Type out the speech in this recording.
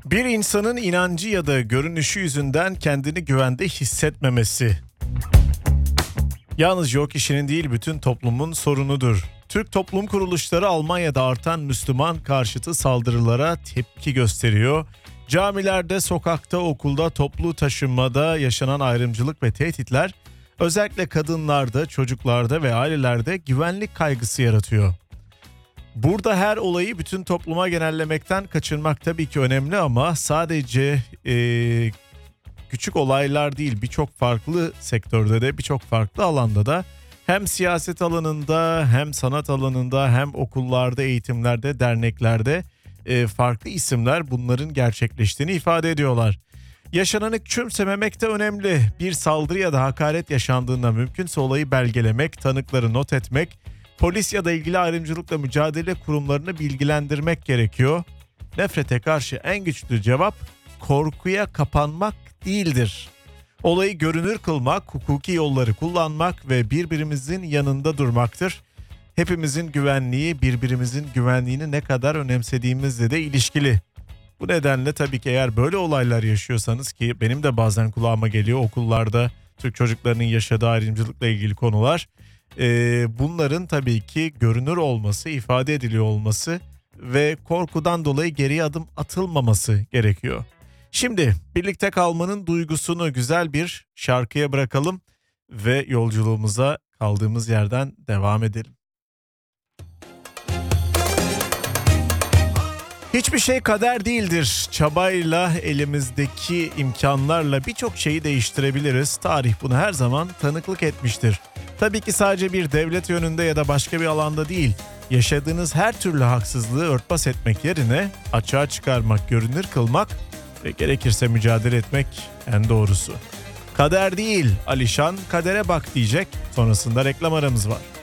Bir insanın inancı ya da görünüşü yüzünden kendini güvende hissetmemesi. Yalnızca o kişinin değil, bütün toplumun sorunudur. Türk toplum kuruluşları Almanya'da artan Müslüman karşıtı saldırılara tepki gösteriyor. Camilerde, sokakta, okulda, toplu taşınmada yaşanan ayrımcılık ve tehditler özellikle kadınlarda, çocuklarda ve ailelerde güvenlik kaygısı yaratıyor. Burada her olayı bütün topluma genellemekten kaçınmak tabii ki önemli ama sadece küçük olaylar değil, birçok farklı sektörde de, birçok farklı alanda da, hem siyaset alanında hem sanat alanında hem okullarda, eğitimlerde, derneklerde farklı isimler bunların gerçekleştiğini ifade ediyorlar. Yaşananı küçümsememek de önemli. Bir saldırı ya da hakaret yaşandığında mümkünse olayı belgelemek, tanıkları not etmek, polis ya da ilgili ayrımcılıkla mücadele kurumlarını bilgilendirmek gerekiyor. Nefrete karşı en güçlü cevap korkuya kapanmak değildir. Olayı görünür kılmak, hukuki yolları kullanmak ve birbirimizin yanında durmaktır. Hepimizin güvenliği, birbirimizin güvenliğini ne kadar önemsediğimizle de ilişkili. Bu nedenle tabii ki eğer böyle olaylar yaşıyorsanız, ki benim de bazen kulağıma geliyor okullarda Türk çocuklarının yaşadığı ayrımcılıkla ilgili konular, bunların tabii ki görünür olması, ifade ediliyor olması ve korkudan dolayı geriye adım atılmaması gerekiyor. Şimdi birlikte kalmanın duygusunu güzel bir şarkıya bırakalım ve yolculuğumuza kaldığımız yerden devam edelim. Hiçbir şey kader değildir. Çabayla, elimizdeki imkanlarla birçok şeyi değiştirebiliriz. Tarih bunu her zaman tanıklık etmiştir. Tabii ki sadece bir devlet yönünde ya da başka bir alanda değil. Yaşadığınız her türlü haksızlığı örtbas etmek yerine açığa çıkarmak, görünür kılmak ve gerekirse mücadele etmek en doğrusu. Kader değil, Alişan kadere bak diyecek. Sonrasında reklam aramız var.